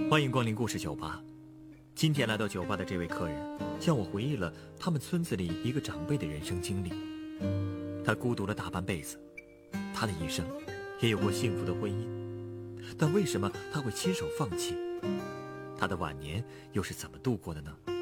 欢迎光临故事酒吧。今天来到酒吧的这位客人向我回忆了他们村子里一个长辈的人生经历。他孤独了大半辈子，他的一生也有过幸福的婚姻，但为什么他会亲手放弃？他的晚年又是怎么度过的呢？